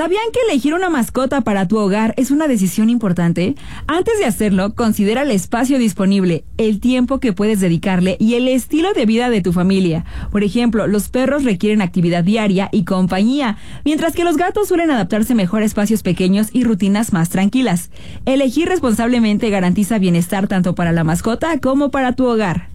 ¿Sabían que elegir una mascota para tu hogar es una decisión importante? Antes de hacerlo, considera el espacio disponible, el tiempo que puedes dedicarle y el estilo de vida de tu familia. Por ejemplo, los perros requieren actividad diaria y compañía, mientras que los gatos suelen adaptarse mejor a espacios pequeños y rutinas más tranquilas. Elegir responsablemente garantiza bienestar tanto para la mascota como para tu hogar.